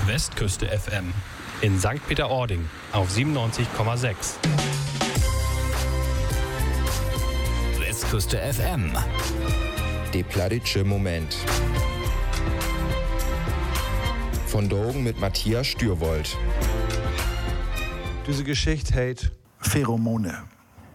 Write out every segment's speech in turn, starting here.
Westküste FM in St. Peter-Ording auf 97,6. Westküste FM. Der plattitsche Moment. Von Drogen mit Matthias Stürwold. Diese Geschichte heißt Pheromone.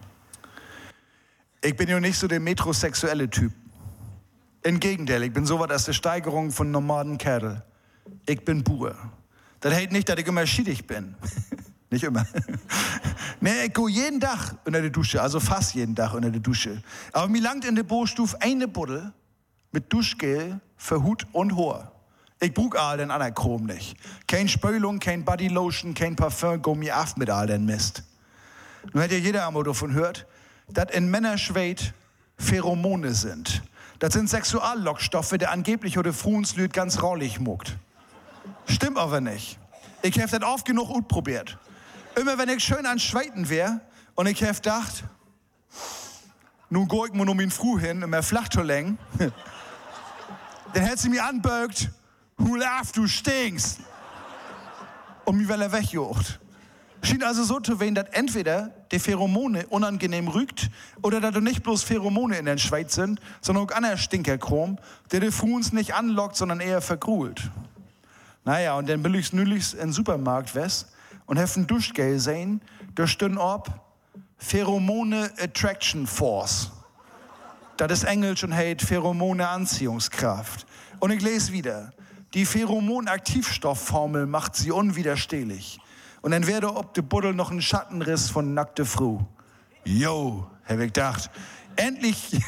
Ich bin ja nicht so der metrosexuelle Typ. Im Gegenteil, ich bin sowas als die Steigerung von normalen Kerl. Ich bin Bur. Das heißt nicht, dass ich immer schiedig bin. Nicht immer. Nee, ich gehe jeden Tag unter die Dusche, also fast jeden Tag unter die Dusche. Aber mir langt in der Bohrstuf eine Buddel mit Duschgel für Hut und Haar. Ich brauch all den anderen Chrom nicht. Kein Spülung, kein Bodylotion, kein Parfum, go mir af mit all den Mist. Nun hat ja jeder einmal davon gehört, dass in Männerschweit Pheromone sind. Das sind Sexuallockstoffe, der angeblich oder Fruenslüt ganz raulich muckt. Stimmt aber nicht. Ich hab das oft genug ausprobiert. Immer wenn ich schön an Schweiten wär und ich hab gedacht, nun geh ich mir nur min Fru hin, immer flach zu längen, dann hätt sie mir anbögt, Hulaf, du stinkst. Und mir will er weggejucht. Schien also so zu wehen, dass entweder die Pheromone unangenehm rügt oder dass du nicht bloß Pheromone in den Schweiz sind, sondern auch anderer Stinkerkrom, der die Fruens nicht anlockt, sondern eher vergrult. Naja, und dann billigst nülichst in den Supermarkt wes und heffen Duschgel sehen, da stehen ob Pheromone Attraction Force. Das ist Englisch und heißt Pheromone Anziehungskraft. Und ich lese wieder, die Pheromon-Aktivstoffformel macht sie unwiderstehlich. Und dann werde ob de Buddel noch ein Schattenriss von nackte Fru. Jo, hab ich gedacht. Endlich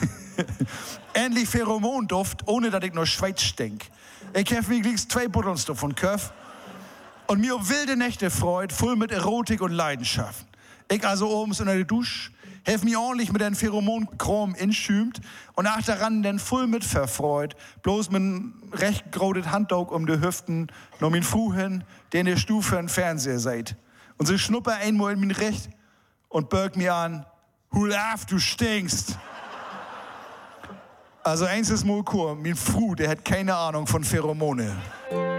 Pheromonduft, ohne dass ich nur Schweiz stink. Ich hab mir gleich 2 Buddelns davon Köpf und mir auf wilde Nächte freut, voll mit Erotik und Leidenschaft. Ich also oben unter der Dusche, hab mich ordentlich mit den Pheromonchrom inschümt und nach daran dann voll mit verfreut, bloß mit einem recht grodet Handdog um die Hüften, noch min Fru hin, der in der Stufe im Fernseher seid. Und sie schnupper einmal in min Recht und bürgt mir an, Hulaf, du stinkst. Also eins ist mal kur, min Fru, der hat keine Ahnung von Pheromone.